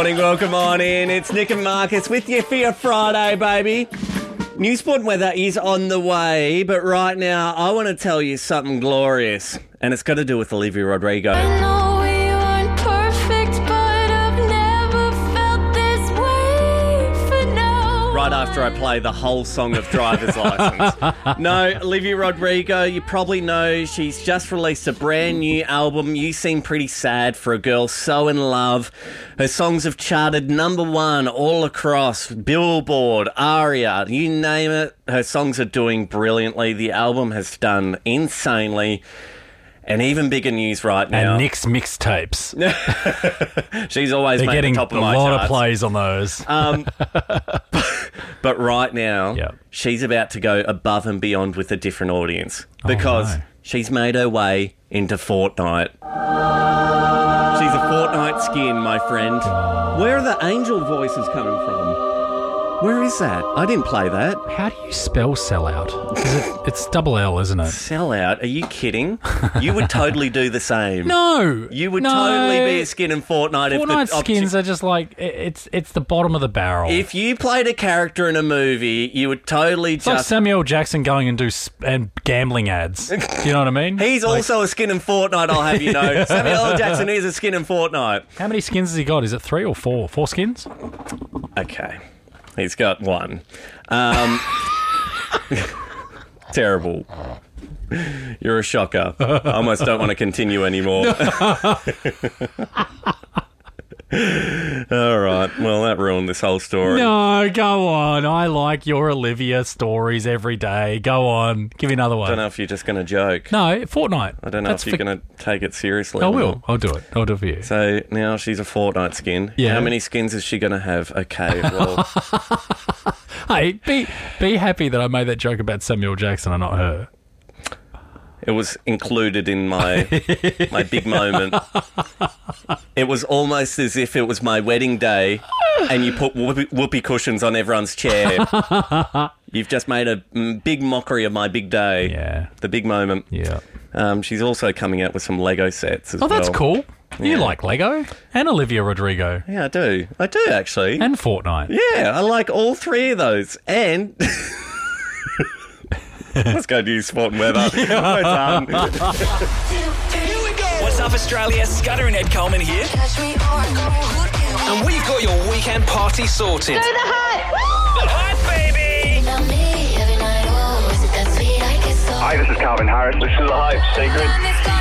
Morning, welcome on in. It's Nick and Marcus with you for your Friday, baby. New sport weather is on the way, but right now I want to tell you something glorious, and it's got to do with Olivia Rodrigo. I know we aren't perfect, but I've never felt this way for no Right after I play the whole song of Driver's License. No, Olivia Rodrigo, you probably know she's just released a brand new album. You seem pretty sad for a girl so in love. Her songs have charted #1 all across Billboard, ARIA, you name it. Her songs are doing brilliantly. The album has done insanely. And even bigger news right now. And Nick's mixtapes. She's always made the top of my charts. They're getting a lot charts. of plays on those. But right now, Yep. she's about to go above and beyond with a different audience because no. she's made her way into Fortnite. She's a Fortnite skin, my friend. Where are the angel voices coming from? Where is that? I didn't play that. How do you spell sellout? It's double L, isn't it? Sell out? Are you kidding? You would totally do the same. No. You would totally be a skin in Fortnite. Fortnite if the skins are just like, it's the bottom of the barrel. If you played a character in a movie, you would totally It's like Samuel Jackson going and and gambling ads. Do you know what I mean? He's also a skin in Fortnite, I'll have you know. Samuel L. Jackson is a skin in Fortnite. How many skins has he got? Is it 3 or 4? 4 skins? Okay. He's got 1. Terrible. You're a shocker. I almost don't want to continue anymore. All right. Well, that ruined this whole story. No, go on. I like your Olivia stories every day. Go on. Give me another I one. don't know if you're just going to joke. No, Fortnite. I don't know if you're going to take it seriously. I or will. not. I'll do it. I'll do it for you. So now she's a Fortnite skin. Yeah. How many skins is she going to have? Okay, well... Hey, be happy that I made that joke about Samuel Jackson and not her. It was included in my big moment. It was almost as if it was my wedding day and you put whoopee cushions on everyone's chair. You've just made a big mockery of my big day. Yeah. The big moment. Yeah. She's also coming out with some Lego sets as well. Oh, that's cool. You Yeah. like Lego and Olivia Rodrigo Yeah, I do. I do, actually. and Fortnite. Yeah, I like all 3 of those. And... Let's go do sport and weather. We're done. What's up, Australia? Scudder and Ed Coleman here. Catch me on And we've got your weekend party sorted. the hype. The hype, baby! Not me every night. Oh, is it that sweet? I get so. Hi, this is Calvin Harris. This is The Hype, Secret.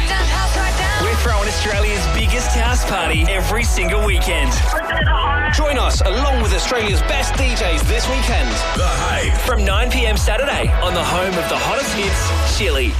We're throwing Australia's biggest house party every single weekend. Join us along with Australia's best DJs this weekend. The Hype. From 9 p.m. Saturday on the home of the hottest hits, Chile.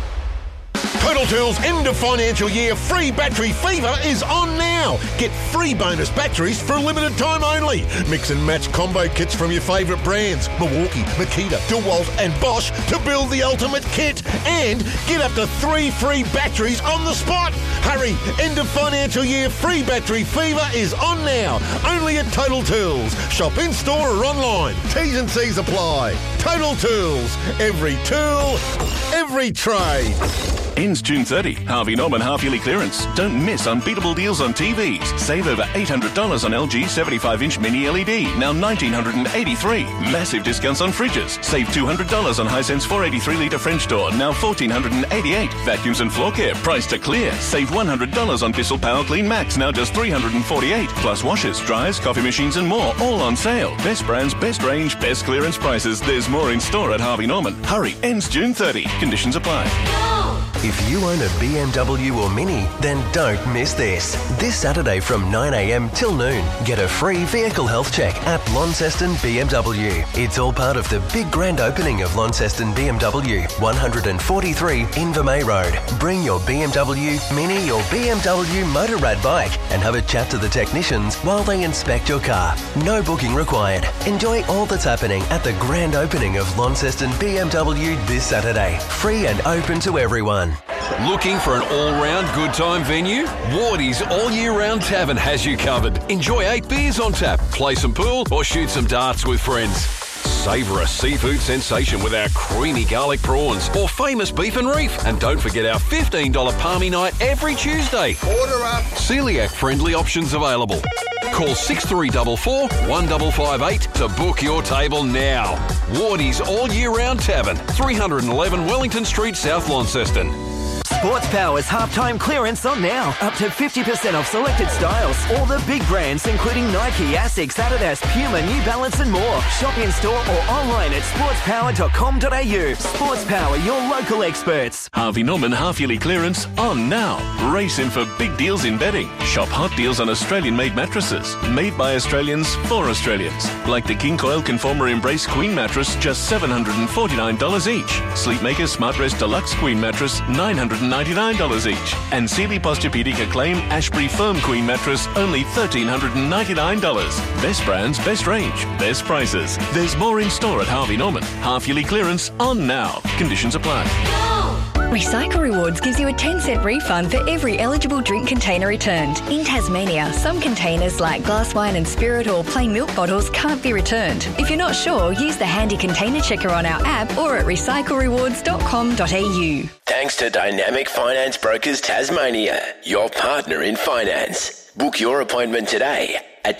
Total Tools end of financial year free battery fever is on now. Get free bonus batteries for a limited time only. Mix and match combo kits from your favourite brands, Milwaukee, Makita, DeWalt and Bosch to build the ultimate kit. And get up to 3 free batteries on the spot. Hurry, end of financial year free battery fever is on now. Only at Total Tools. Shop in store or online. T's and C's apply. Total Tools. Every tool, every trade. Ends June 30. Harvey Norman half-yearly clearance. Don't miss unbeatable deals on TVs. Save over $800 on LG 75-inch mini LED, now $1,983. Massive discounts on fridges. Save $200 on Hisense 483-litre French door, now $1,488. Vacuums and floor care, priced to clear. Save $100 on Bissell Power Clean Max, now just $348. Plus washers, dryers, coffee machines and more, all on sale. Best brands, best range, best clearance prices. There's more in store at Harvey Norman. Hurry, ends June 30. Conditions apply. If you own a BMW or Mini, then don't miss this. This Saturday from 9 a.m. till noon, get a free vehicle health check at Launceston BMW. It's all part of the big grand opening of Launceston BMW, 143 Invermay Road. Bring your BMW, Mini or BMW Motorrad bike and have a chat to the technicians while they inspect your car. No booking required. Enjoy all that's happening at the grand opening of Launceston BMW this Saturday. Free and open to everyone. Looking for an all-round good time venue? Wardy's All Year Round Tavern has you covered. Enjoy 8 beers on tap, play some pool or shoot some darts with friends. Savour a seafood sensation with our creamy garlic prawns or famous beef and reef. And don't forget our $15 Palmy night every Tuesday. Order up. Celiac-friendly options available. Call 6344 1558 to book your table now. Wardy's All Year Round Tavern, 311 Wellington Street, South Launceston. Sports Power's halftime clearance on now. Up to 50% off selected styles. All the big brands, including Nike, Asics, Adidas, Puma, New Balance and more. Shop in store or online at sportspower.com.au. Sports Power, your local experts. Harvey Norman half-yearly clearance on now. Race in for big deals in bedding. Shop hot deals on Australian-made mattresses. Made by Australians for Australians. Like the King Coil Conformer Embrace Queen mattress, just $749 each. Sleepmaker Smart Rest Deluxe Queen mattress, $999 each. And Sealy Posturepedic Acclaim Ashbury Firm Queen mattress, only $1,399. Best brands, best range, best prices. There's more in store at Harvey Norman. Half-yearly clearance on now. Conditions apply. Recycle Rewards gives you a 10-cent refund for every eligible drink container returned. In Tasmania, some containers like glass wine and spirit or plain milk bottles can't be returned. If you're not sure, use the handy container checker on our app or at recyclerewards.com.au. Thanks to Dynamic Finance Brokers Tasmania, your partner in finance. Book your appointment today at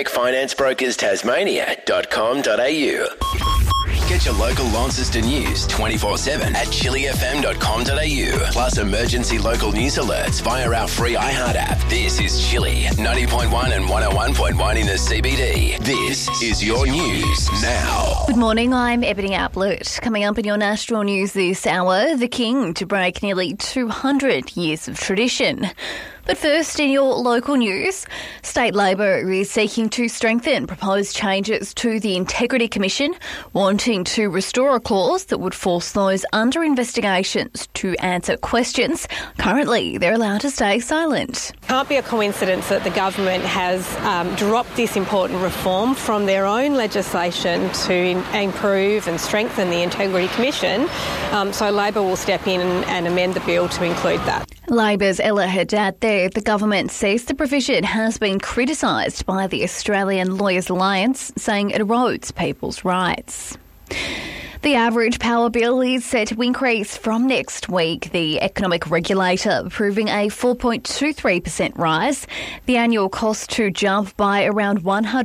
dynamicfinanceBrokersTasmania.com.au. Get your local Launceston news 24/7 at chillyfm.com.au. Plus emergency local news alerts via our free iHeart app. This is Chilly 90.1 and 101.1 in the CBD. This is your news now. Good morning, I'm Ebony Outlet. Coming up in your national news this hour, the King to break nearly 200 years of tradition. But first, in your local news, State Labor is seeking to strengthen proposed changes to the Integrity Commission, wanting to restore a clause that would force those under investigations to answer questions. Currently, they're allowed to stay silent. It can't be a coincidence that the government has dropped this important reform from their own legislation to improve and strengthen the Integrity Commission. So Labor will step in and amend the bill to include that. Labor's Ella Haddad there. The government says the provision has been criticised by the Australian Lawyers Alliance, saying it erodes people's rights. The average power bill is set to increase from next week, the economic regulator proving a 4.23% rise. The annual cost to jump by around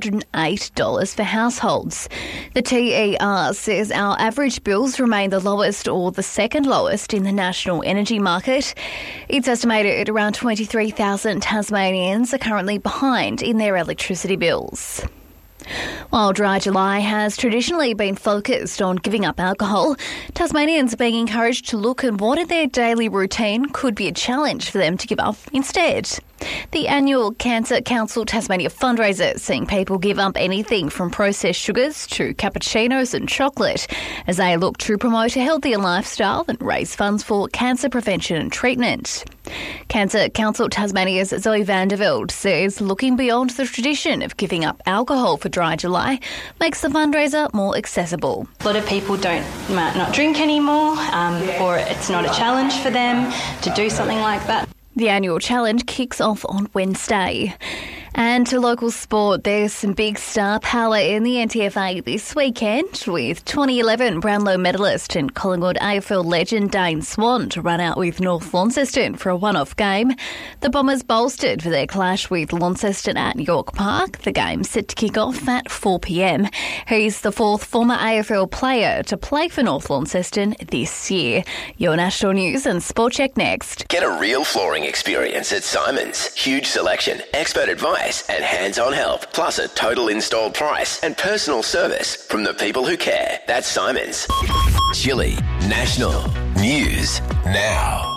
$108 for households. The TER says our average bills remain the lowest or the second lowest in the national energy market. It's estimated around 23,000 Tasmanians are currently behind in their electricity bills. While Dry July has traditionally been focused on giving up alcohol, Tasmanians are being encouraged to look at what in their daily routine could be a challenge for them to give up instead. The annual Cancer Council Tasmania fundraiser seeing people give up anything from processed sugars to cappuccinos and chocolate as they look to promote a healthier lifestyle and raise funds for cancer prevention and treatment. Cancer Council Tasmania's Zoe Vanderveld says looking beyond the tradition of giving up alcohol for Dry July makes the fundraiser more accessible. A lot of people might not drink anymore, or it's not a challenge for them to do something like that. The annual challenge kicks off on Wednesday. And to local sport, there's some big star power in the NTFA this weekend with 2011 Brownlow medalist and Collingwood AFL legend Dane Swan to run out with North Launceston for a one-off game. The Bombers bolstered for their clash with Launceston at York Park. The game's set to kick off at 4 p.m. He's the fourth former AFL player to play for North Launceston this year. Your national news and sport check next. Get a real flooring experience at Simon's. Huge selection, expert advice and hands-on help, plus a total installed price and personal service from the people who care. That's Simon's. Chilly National News Now.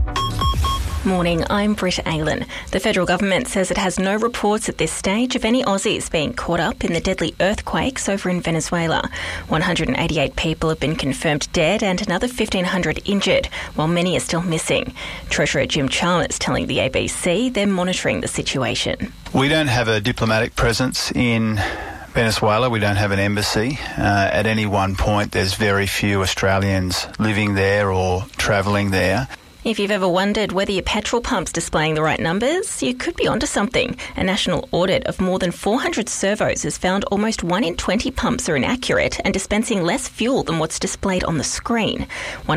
Morning, I'm Britt Aylen. The federal government says it has no reports at this stage of any Aussies being caught up in the deadly earthquakes over in Venezuela. 188 people have been confirmed dead and another 1,500 injured, while many are still missing. Treasurer Jim Chalmers telling the ABC they're monitoring the situation. We don't have a diplomatic presence in Venezuela. We don't have an embassy. At any one point, there's very few Australians living there or travelling there. If you've ever wondered whether your petrol pump's displaying the right numbers, you could be onto something. A national audit of more than 400 servos has found almost 1 in 20 pumps are inaccurate and dispensing less fuel than what's displayed on the screen.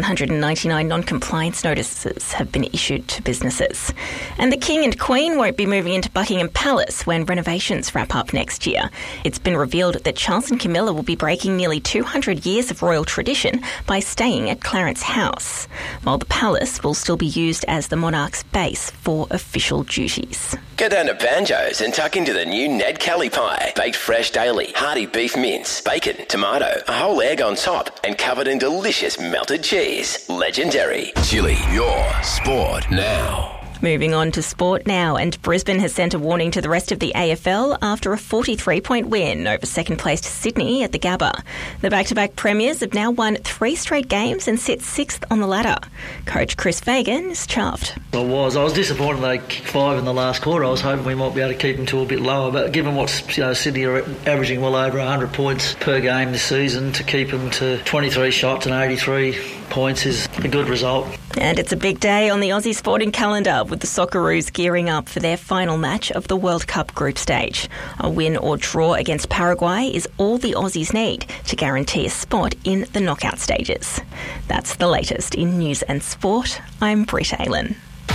199 non-compliance notices have been issued to businesses. And the King and Queen won't be moving into Buckingham Palace when renovations wrap up next year. It's been revealed that Charles and Camilla will be breaking nearly 200 years of royal tradition by staying at Clarence House, while the palace will still be used as the monarch's base for official duties. Go down to Banjo's and tuck into the new Ned Kelly pie. Baked fresh daily, hearty beef mince, bacon, tomato, a whole egg on top, and covered in delicious melted cheese. Legendary. Chili, your sport now. Moving on to sport now, and Brisbane has sent a warning to the rest of the AFL after a 43-point win over second-placed Sydney at the Gabba. The back-to-back premiers have now won 3 straight games and sit 6th on the ladder. Coach Chris Fagan is chuffed. I was disappointed they kicked 5 in the last quarter. I was hoping we might be able to keep them to a bit lower, but given what Sydney are averaging well over 100 points per game this season, to keep them to 23 shots and 83 points is a good result. And it's a big day on the Aussie sporting calendar, with the Socceroos gearing up for their final match of the World Cup group stage. A win or draw against Paraguay is all the Aussies need to guarantee a spot in the knockout stages. That's the latest in news and sport. I'm Britt Aylen.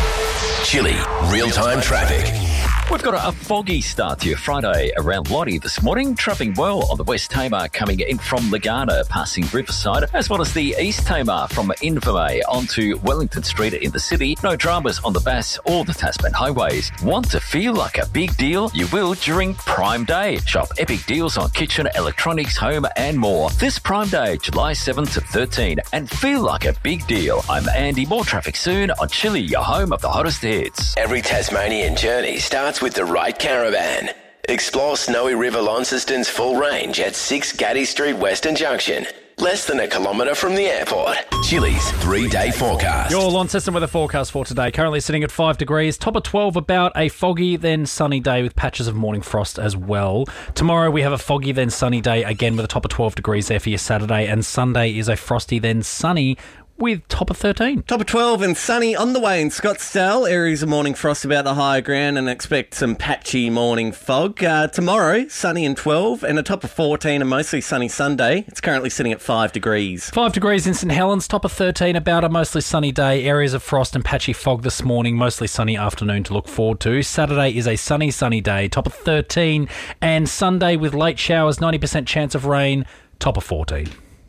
Chili, real-time traffic. We've got a foggy start to your Friday around Lottie this morning. Travelling well on the West Tamar coming in from Lagana, passing Riverside, as well as the East Tamar from Invermay onto Wellington Street in the city. No dramas on the Bass or the Tasman highways. Want to feel like a big deal? You will during Prime Day. Shop epic deals on kitchen, electronics, home and more. This Prime Day, July 7 to 13, and feel like a big deal. I'm Andy. More traffic soon on Chili, your home of the hottest hits. Every Tasmanian journey starts with the right caravan. Explore Snowy River Launceston's full range at 6 Gaddy Street Western Junction. Less than a kilometre from the airport. Chili's 3-day forecast. Your Launceston weather forecast for today. Currently sitting at 5 degrees. Top of 12, about a foggy, then sunny day with patches of morning frost as well. Tomorrow we have a foggy, then sunny day again with a top of 12 degrees there for your Saturday. And Sunday is a frosty, then sunny with top of 13. Top of 12 and sunny on the way in Scottsdale. Areas of morning frost about the higher ground and expect some patchy morning fog. Tomorrow, sunny and 12 and a top of 14 and mostly sunny Sunday. It's currently sitting at 5 degrees. 5 degrees in St Helens, top of 13, about a mostly sunny day. Areas of frost and patchy fog this morning, mostly sunny afternoon to look forward to. Saturday is a sunny day, top of 13, and Sunday with late showers, 90% chance of rain, top of 14.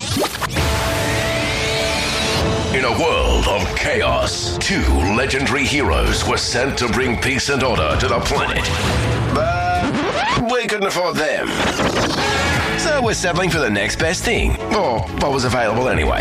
In a world of chaos, 2 legendary heroes were sent to bring peace and order to the planet. But we couldn't afford them. So we're settling for the next best thing, or what was available anyway.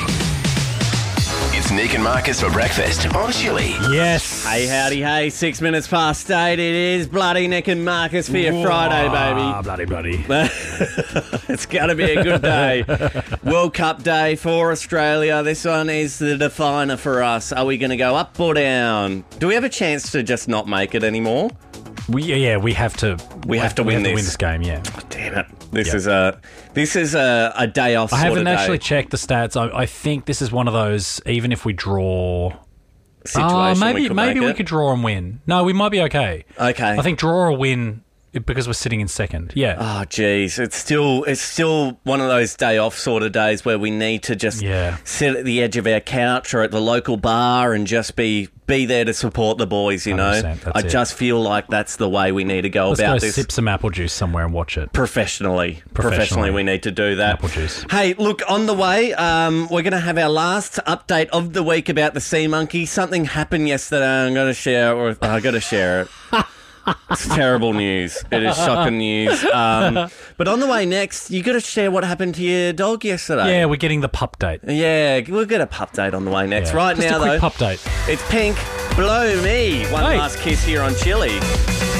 It's Nick and Marcus for breakfast on Chili. Yes. Hey, howdy, hey. 6 minutes past 8. It is bloody Nick and Marcus for your Friday, baby. Bloody. It's going to be a good day. World Cup day for Australia. This one is the definer for us. Are we going to go up or down? Do we have a chance to just not make it anymore? We have to. We have to win this game. Yeah. Oh, damn it! This is a day off. I haven't actually checked the stats. I think this is one of those. Even if we draw, situation, maybe we could draw and win. No, we might be okay. Okay. I think draw or win because we're sitting in second. Yeah. Oh, geez. It's still one of those day off sort of days where we need to just sit at the edge of our couch or at the local bar and just be there to support the boys, you know. I just feel like that's the way we need to go about this. Let's go sip some apple juice somewhere and watch it. Professionally, we need to do that. Apple juice. Hey, look, on the way, we're going to have our last update of the week about the sea monkey. Something happened yesterday. I'm going to share it. It's terrible news. It is shocking news. But on the way next, you got to share what happened to your dog yesterday. Yeah, we're getting the pup date. Yeah, we'll get a pup date on the way next. Yeah. Right Just now, a quick though, pup date. It's Pink, Blow Me. One last kiss here on Chili.